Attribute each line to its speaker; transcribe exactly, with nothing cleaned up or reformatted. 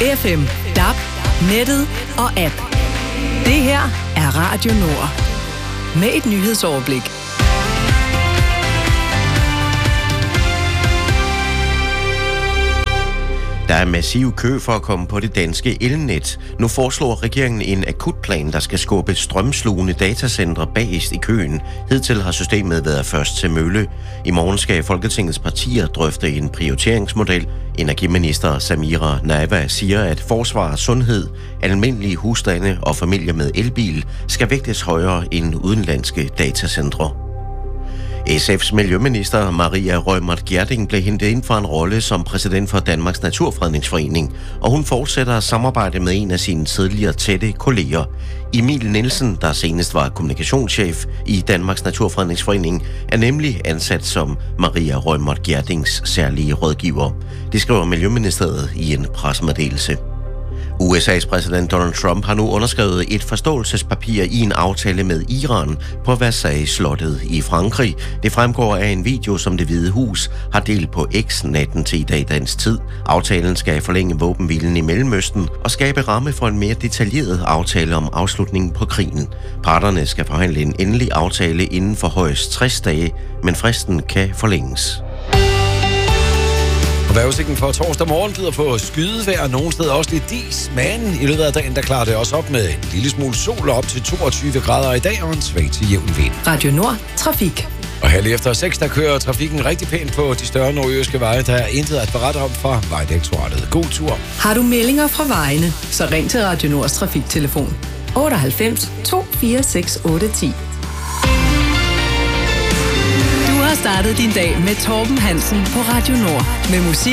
Speaker 1: F M, D A B, nettet og app. Det her er Radio Nord. Med et nyhedsoverblik.
Speaker 2: Der er massiv kø for at komme på det danske elnet. Nu foreslår regeringen en akutplan, der skal skubbe strømslugende datacentre bagest i køen. Hidtil har systemet været først til mølle. I morgen skal Folketingets partier drøfte en prioriteringsmodel. Energiminister Samira Nawa siger, at forsvar, sundhed, almindelige husstande og familier med elbil skal vægtes højere end udenlandske datacentre. S F's miljøminister Maria Reumert Gjerding blev hentet ind for en rolle som præsident for Danmarks Naturfredningsforening, og hun fortsætter at samarbejde med en af sine tidligere tætte kolleger. Emil Nielsen, der senest var kommunikationschef i Danmarks Naturfredningsforening, er nemlig ansat som Maria Reumert Gjerdings særlige rådgiver. Det skriver Miljøministeriet i en pressemeddelelse. U S A's præsident Donald Trump har nu underskrevet et forståelsespapir i en aftale med Iran på Versailles-slottet i Frankrig. Det fremgår af en video, som Det Hvide Hus har delt på X natten til i dag dansk tid. Aftalen skal forlænge våbenhvilen i Mellemøsten og skabe ramme for en mere detaljeret aftale om afslutningen på krigen. Parterne skal forhandle en endelig aftale inden for højst tres dage, men fristen kan forlænges.
Speaker 3: Vejrudsigten for torsdag morgen byder på skydevejr, nogle steder også lidt dis, men i løbet af dagen, der klarer det også op med en lille smule sol op til toogtyve grader i dag og en svag til jævn vind.
Speaker 1: Radio Nord, trafik.
Speaker 3: Og halv efter seks, der kører trafikken rigtig pænt på de større nordjyske veje. Der er intet at berette om fra Vejdirektoratet. God tur.
Speaker 1: Har du meldinger fra vejene, så ring til Radio Nords trafiktelefon otteoghalvfems to fire seks otte ti. Du har startet din dag med Torben Hansen på Radio Nord med musik